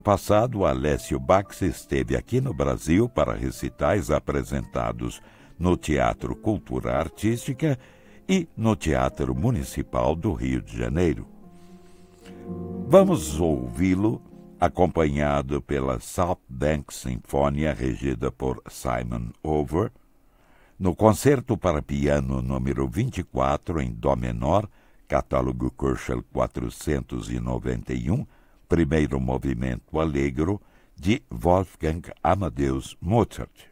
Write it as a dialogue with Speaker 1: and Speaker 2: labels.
Speaker 1: Passado, Alessio Bax esteve aqui no Brasil para recitais apresentados no Teatro Cultura Artística e no Teatro Municipal do Rio de Janeiro. Vamos ouvi-lo acompanhado pela South Bank Sinfônia, regida por Simon Over, no Concerto para Piano número 24 em Dó menor, catálogo Köchel 491, primeiro movimento allegro, de Wolfgang Amadeus Mozart.